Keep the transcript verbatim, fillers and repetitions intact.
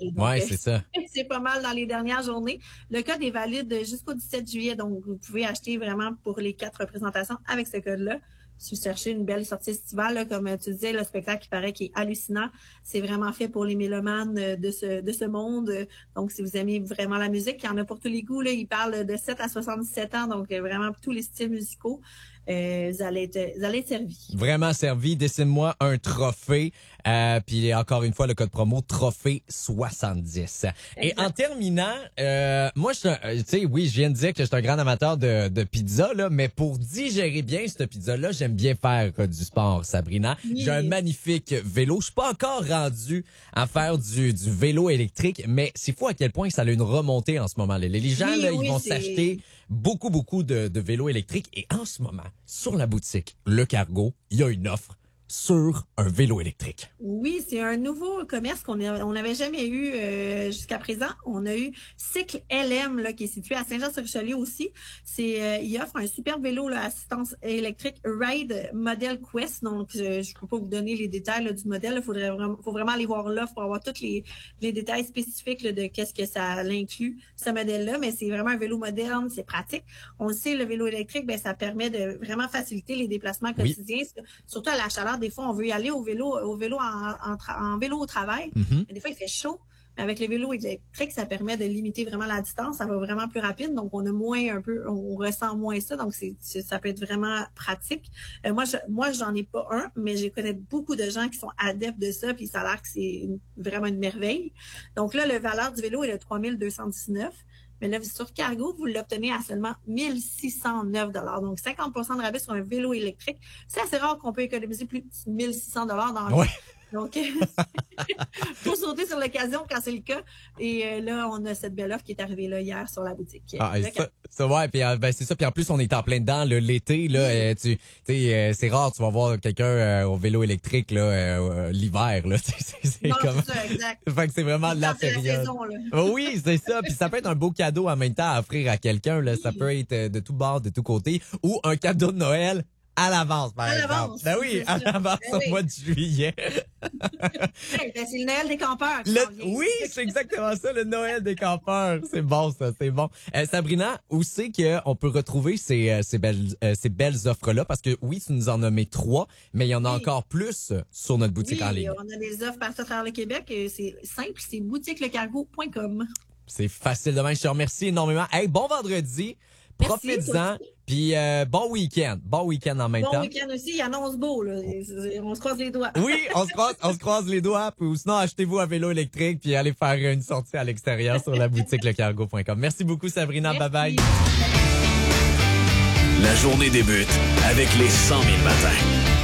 Donc, ouais, euh, c'est ça. C'est pas mal dans les dernières journées. Le code est valide jusqu'au dix-sept juillet, donc vous pouvez acheter vraiment pour les quatre représentations avec ce code-là. Si vous cherchez une belle sortie estivale, là, comme tu disais, le spectacle qui paraît qui est hallucinant, c'est vraiment fait pour les mélomanes de ce de ce monde. Donc, si vous aimez vraiment la musique, il y en a pour tous les goûts. Là. Il parle de sept à soixante-dix-sept ans, donc vraiment tous les styles musicaux. Euh, vous, allez être, vous allez être servi. Vraiment servi. Dessine-moi un trophée. Euh, puis encore une fois, le code promo trophée soixante-dix. Exact. Et en terminant, euh, moi, je, euh, tu sais, oui, je viens de dire que je suis un grand amateur de, de pizza, là, mais pour digérer bien cette pizza-là, j'aime bien faire euh, du sport, Sabrina. Oui. J'ai un magnifique vélo. Je suis pas encore rendu à faire du, du vélo électrique, mais c'est fou à quel point ça a une remontée en ce moment. Les, les gens, oui, là, oui, ils vont c'est... s'acheter beaucoup, beaucoup de, de vélos électriques. Et en ce moment, sur la boutique Le Cargo, il y a une offre sur un vélo électrique. Oui, c'est un nouveau commerce qu'on on n'avait jamais eu euh, jusqu'à présent. On a eu Cycle L M là, qui est situé à Saint-Jean-sur-Richelieu aussi. C'est, euh, il offre un super vélo là, assistance électrique Ride Model Quest. Donc, euh, je ne peux pas vous donner les détails là, du modèle. Il faudrait vraiment, faut vraiment aller voir l'offre pour avoir tous les, les détails spécifiques là, de qu'est-ce que ça inclut, ce modèle-là. Mais c'est vraiment un vélo moderne, c'est pratique. On le sait, le vélo électrique, ben, ça permet de vraiment faciliter les déplacements quotidiens, oui. Surtout à la chaleur. Des fois, on veut y aller au vélo, au vélo en, en, en vélo au travail. Mm-hmm. Mais des fois, il fait chaud. Mais avec les vélos électriques, ça permet de limiter vraiment la distance. Ça va vraiment plus rapide. Donc, on a moins un peu, on ressent moins ça. Donc, c'est, c'est ça peut être vraiment pratique. Euh, moi, je, moi, j'en ai pas un, mais je connais beaucoup de gens qui sont adeptes de ça. Puis, ça a l'air que c'est une, vraiment une merveille. Donc là, le valeur du vélo est de trois mille deux cent dix-neuf. Mais là, sur Cargo, vous l'obtenez à seulement mille six cent neuf dollars. Donc, cinquante pour cent de rabais sur un vélo électrique. C'est assez rare qu'on peut économiser plus de mille six cents dollars dans le ouais. Donc, faut sauter sur l'occasion quand c'est le cas. Et euh, là, on a cette belle offre qui est arrivée là hier sur la boutique. Ah, ça, ça, ouais, puis ben, c'est ça. Puis en plus, on est en plein dedans là, l'été. Là, euh, tu sais, euh, c'est rare, tu vas voir quelqu'un euh, au vélo électrique là, euh, l'hiver. Là, c'est, c'est non, comme... c'est ça, exact. Fait que c'est vraiment c'est la période. La saison, là. Oui, c'est ça. Puis ça peut être un beau cadeau en même temps à offrir à quelqu'un. Là, oui. Ça peut être de tout bord, de tous côtés, ou un cadeau de Noël. À l'avance, par à exemple. L'avance, ben oui, à l'avance ben au oui. mois de juillet. hey, ben c'est le Noël des campeurs. Le, oui, c'est exactement ça, le Noël des campeurs. C'est bon, ça, c'est bon. Euh, Sabrina, où c'est qu'on peut retrouver ces, ces, belles, euh, ces belles offres-là? Parce que oui, tu nous en as nommé trois, mais il y en a oui. encore plus sur notre boutique oui, en ligne. On a des offres partout à travers le Québec. C'est simple, c'est boutique le cargo point com. C'est facile de même. Je te remercie énormément. Hey, bon vendredi. Profites-en. Puis euh, bon week-end. Bon week-end en même bon temps. Bon week-end aussi. Il annonce beau, là. On se croise les doigts. Oui, on se croise, on se croise les doigts. Ou sinon, achetez-vous un vélo électrique puis allez faire une sortie à l'extérieur sur la boutique le cargo point com. Merci beaucoup, Sabrina. Merci. Bye bye. La journée débute avec les cent mille matins.